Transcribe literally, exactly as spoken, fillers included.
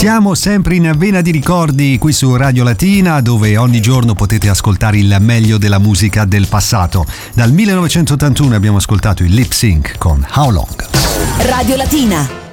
Siamo sempre in vena di ricordi qui su Radio Latina, dove ogni giorno potete ascoltare il meglio della musica del passato. Dal millenovecentottantuno abbiamo ascoltato il Lip Sync con How Long. Radio Latina.